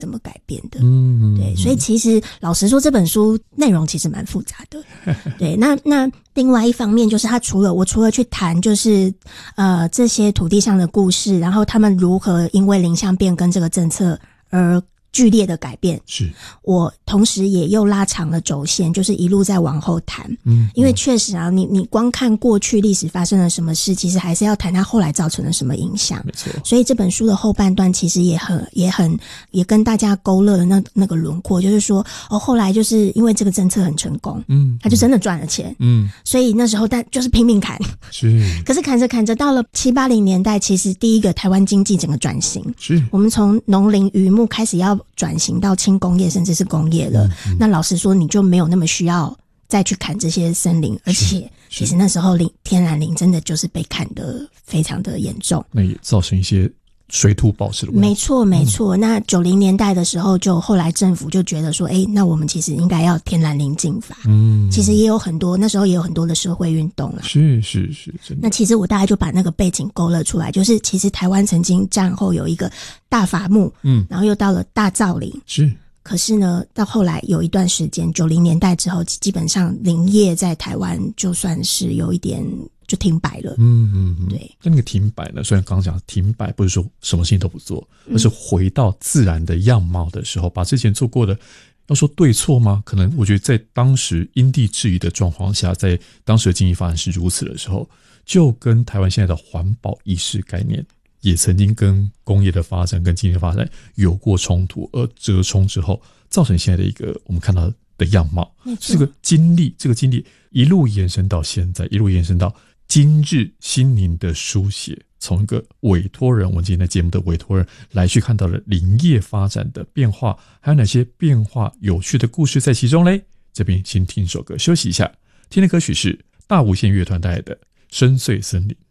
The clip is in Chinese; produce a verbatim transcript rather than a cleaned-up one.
怎么改变的。 嗯， 对，所以其实老实说，这本书内容其实蛮复杂的。对，那那另外一方面就是，他除了我除了去谈就是呃这些土地上的故事，然后他们如何因为林相变更这个政策而剧烈的改变， 是我同时也又拉长了轴线，就是一路再往后谈。嗯，因为确实啊，你你光看过去历史发生了什么事，其实还是要谈它后来造成了什么影响。 没错。 所以这本书的后半段其实也很也很也跟大家勾勒了那那个轮廓，就是说哦，后来就是因为这个政策很成功，嗯，他就真的赚了钱，嗯，所以那时候但就是拼命砍， 是。 可是砍着砍着，到了七八零年代，其实第一个台湾经济整个转型， 是我们从农林渔牧开始要转型到轻工业甚至是工业了，嗯嗯，那老实说你就没有那么需要再去砍这些森林，而且其实那时候林天然林真的就是被砍得非常的严重， 那也造成一些水土保持的问题。 没错没错，嗯，那九零年代的时候，就后来政府就觉得说，诶，那我们其实应该要天然林禁法。嗯，其实也有很多那时候也有很多的社会运动啦。 是是是，真的。 那其实我大概就把那个背景勾勒出来，就是其实台湾曾经战后有一个大伐木，嗯，然后又到了大造林， 是。 可是呢，到后来有一段时间，九零年代之后，基本上林业在台湾就算是有一点就停摆了。 嗯嗯嗯， 对。 那个停摆呢，虽然刚刚讲停摆不是说什么事情都不做，而是回到自然的样貌的时候，把之前做过的，要说对错吗？可能我觉得在当时因地制宜的状况下，在当时的经济发展是如此的时候，就跟台湾现在的环保意识概念也曾经跟工业的发展跟经济的发展有过冲突，而折冲之后造成现在的一个我们看到的样貌。这个经历这个经历一路延伸到现在，一路延伸到今日心灵的书写，从一个委托人，我们今天的节目的委托人来去看到了林业发展的变化，还有哪些变化有趣的故事在其中嘞？这边先听首歌休息一下，听的歌曲是大无限乐团带来的《深邃森林》。